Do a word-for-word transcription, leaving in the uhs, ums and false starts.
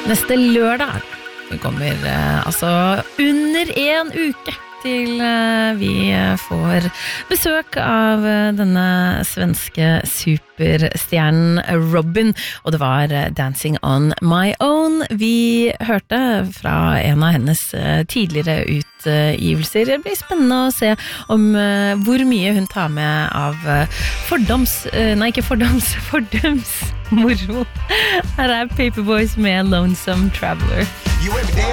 Neste lørdag det kommer uh, altså under en uke til uh, vi får besøk av uh, denne svenske superstjernen Robin, og det var uh, Dancing on My Own. Vi hørte fra en av hennes uh, tidligere utgivelser. Det blir spennende å se om uh, hvor mye hun tar med av uh, fordoms, uh, nei ikke fordoms, fordums moro. Her er Paperboys med Lonesome Traveler. You every day